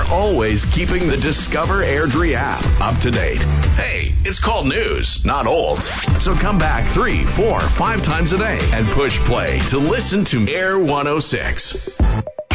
They're always keeping the Discover Airdrie app up to date. Hey, it's called news, not old. So come back 3, 4, 5 times a day and push play to listen to Air 106.